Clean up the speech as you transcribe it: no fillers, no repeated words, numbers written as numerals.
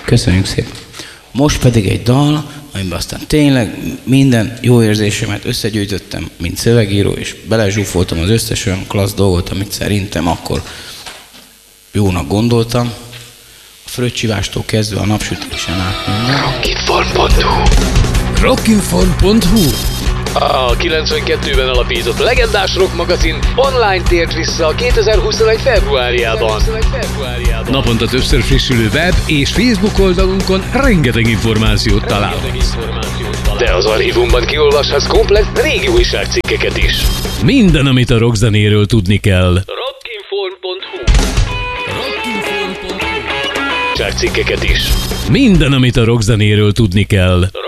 Köszönjük szépen. Most pedig egy dal, amiben aztán tényleg minden jó érzésemet összegyűjtöttem, mint szövegíró, és belezsúfoltam az összes olyan klassz dolgot, amit szerintem akkor jónak gondoltam. A fröccsivástól kezdve a napsütésen át minden. Rockinform.hu A 92-ben alapított legendás rock magazin online tért vissza 2021. februárjában. Naponta többször frissülő web és Facebook oldalunkon rengeteg információt találhatsz. De az archívumban kiolvashatsz komplett régi újságcikkeket is. Minden, amit a rockzenéről tudni kell. Rockinform.hu Újságcikkeket is. Minden, amit a rockzenéről tudni kell.